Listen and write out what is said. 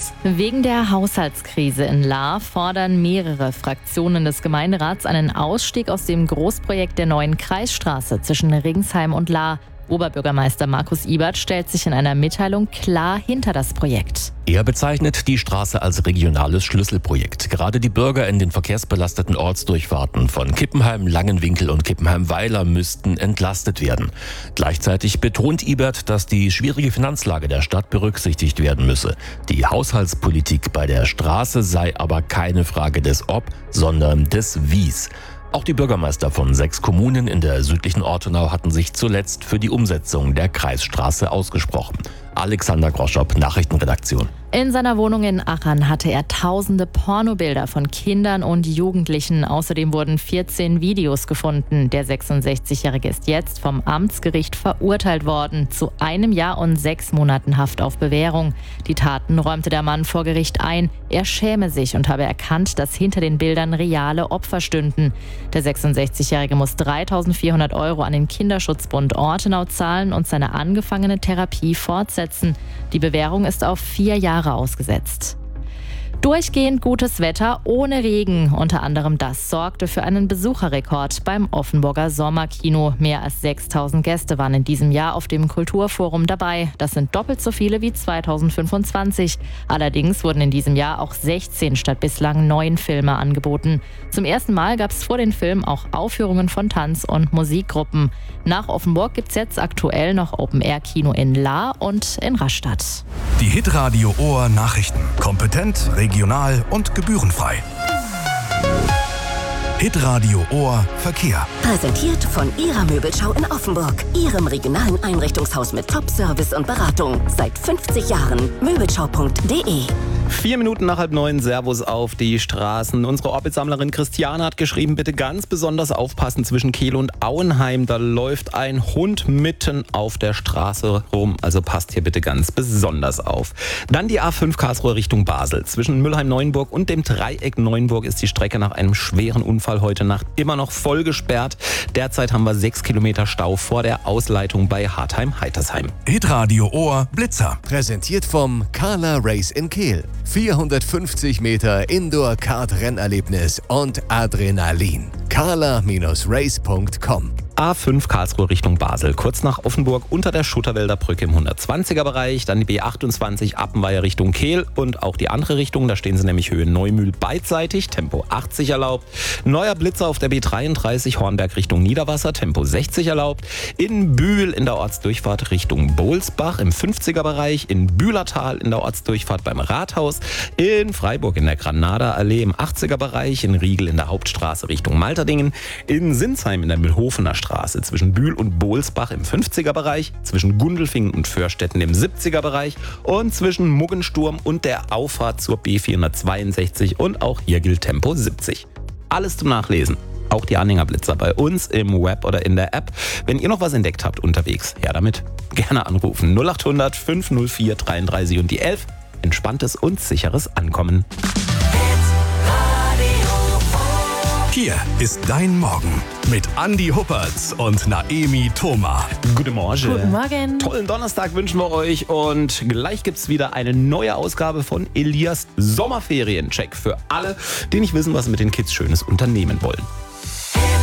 Wegen der Haushaltskrise in Lahr fordern mehrere Fraktionen des Gemeinderats einen Ausstieg aus dem Großprojekt der neuen Kreisstraße zwischen Ringsheim und Lahr. Oberbürgermeister Markus Ibert stellt sich in einer Mitteilung klar hinter das Projekt. Er bezeichnet die Straße als regionales Schlüsselprojekt. Gerade die Bürger in den verkehrsbelasteten Ortsdurchfahrten von Kippenheim, Langenwinkel und Kippenheim-Weiler müssten entlastet werden. Gleichzeitig betont Ibert, dass die schwierige Finanzlage der Stadt berücksichtigt werden müsse. Die Haushaltspolitik bei der Straße sei aber keine Frage des Ob, sondern des Wies. Auch die Bürgermeister von 6 Kommunen in der südlichen Ortenau hatten sich zuletzt für die Umsetzung der Kreisstraße ausgesprochen. Alexander Groschop, Nachrichtenredaktion. In seiner Wohnung in Aachen hatte er tausende Pornobilder von Kindern und Jugendlichen. Außerdem wurden 14 Videos gefunden. Der 66-Jährige ist jetzt vom Amtsgericht verurteilt worden zu 1 Jahr und 6 Monaten Haft auf Bewährung. Die Taten räumte der Mann vor Gericht ein. Er schäme sich und habe erkannt, dass hinter den Bildern reale Opfer stünden. Der 66-Jährige muss 3.400 € an den Kinderschutzbund Ortenau zahlen und seine angefangene Therapie fortsetzen. Die Bewährung ist auf 4 Jahre ausgesetzt. Durchgehend gutes Wetter ohne Regen. Unter anderem das sorgte für einen Besucherrekord beim Offenburger Sommerkino. Mehr als 6.000 Gäste waren in diesem Jahr auf dem Kulturforum dabei. Das sind doppelt so viele wie 2025. Allerdings wurden in diesem Jahr auch 16 statt bislang 9 Filme angeboten. Zum ersten Mal gab es vor den Filmen auch Aufführungen von Tanz- und Musikgruppen. Nach Offenburg gibt es jetzt aktuell noch Open-Air-Kino in Lahr und in Rastatt. Die Hitradio Ohr Nachrichten. Kompetent, regional und gebührenfrei. Hitradio Ohr Verkehr. Präsentiert von Ihrer Möbelschau in Offenburg. Ihrem regionalen Einrichtungshaus mit Top-Service und Beratung. Seit 50 Jahren. Möbelschau.de. 4 Minuten nach 8:30, Servus auf die Straßen. Unsere Orbitsammlerin Christiane hat geschrieben, bitte ganz besonders aufpassen zwischen Kehl und Auenheim. Da läuft ein Hund mitten auf der Straße rum. Also passt hier bitte ganz besonders auf. Dann die A5 Karlsruhe Richtung Basel. Zwischen Mülheim-Neuenburg und dem Dreieck Neuenburg ist die Strecke nach einem schweren Unfall heute Nacht immer noch voll gesperrt. Derzeit haben wir 6 Kilometer Stau vor der Ausleitung bei Hartheim-Heitersheim. Hitradio Ohr Blitzer. Präsentiert vom Carla Race in Kehl. 450 Meter Indoor-Kart-Rennerlebnis und Adrenalin. carla-race.com. A5 Karlsruhe Richtung Basel, kurz nach Offenburg unter der Schutterwälder Brücke im 120er Bereich, dann die B28 Appenweier Richtung Kehl und auch die andere Richtung, da stehen sie nämlich Höhe Neumühl beidseitig, Tempo 80 erlaubt. Neuer Blitzer auf der B33 Hornberg Richtung Niederwasser, Tempo 60 erlaubt. In Bühl in der Ortsdurchfahrt Richtung Bohlsbach im 50er Bereich, in Bühlertal in der Ortsdurchfahrt beim Rathaus, in Freiburg in der Granaderallee im 80er Bereich, in Riegel in der Hauptstraße Richtung Malterdingen, in Sinsheim in der Mühlhofener Straße zwischen Bühl und Bohlsbach im 50er Bereich, zwischen Gundelfingen und Förstetten im 70er Bereich und zwischen Muggensturm und der Auffahrt zur B462 und auch hier gilt Tempo 70. Alles zum Nachlesen. Auch die Anhängerblitzer bei uns im Web oder in der App. Wenn ihr noch was entdeckt habt unterwegs, her damit. Gerne anrufen 0800 504 33 und die 11. Entspanntes und sicheres Ankommen. Hier ist dein Morgen mit Andi Huppertz und Naemi Thoma. Guten Morgen. Guten Morgen. Tollen Donnerstag wünschen wir euch und gleich gibt's wieder eine neue Ausgabe von Elias Sommerferiencheck für alle, die nicht wissen, was sie mit den Kids Schönes unternehmen wollen.